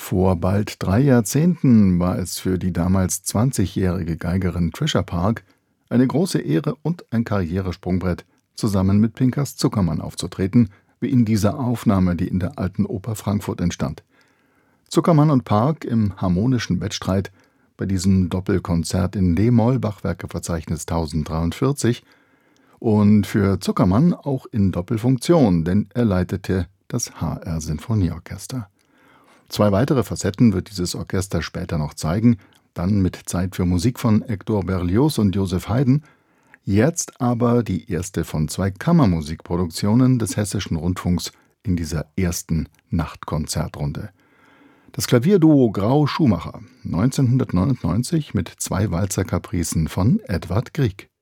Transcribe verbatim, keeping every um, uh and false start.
Vor bald drei Jahrzehnten war es für die damals zwanzigjährige Geigerin Trisha Park eine große Ehre und ein Karrieresprungbrett, zusammen mit Pinkas Zuckermann aufzutreten, wie in dieser Aufnahme, die in der Alten Oper Frankfurt entstand. Zuckermann und Park im harmonischen Wettstreit bei diesem Doppelkonzert in d-Moll, Bachwerkeverzeichnis tausenddreiundvierzig, und für Zuckermann auch in Doppelfunktion, denn er leitete das H R-Sinfonieorchester. Zwei weitere Facetten wird dieses Orchester später noch zeigen, dann mit Zeit für Musik von Hector Berlioz und Joseph Haydn. Jetzt aber die erste von zwei Kammermusikproduktionen des Hessischen Rundfunks in dieser ersten Nachtkonzertrunde. Das Klavierduo Grau-Schumacher, neunzehnhundertneunundneunzig mit zwei Walzerkapricen von Edvard Grieg.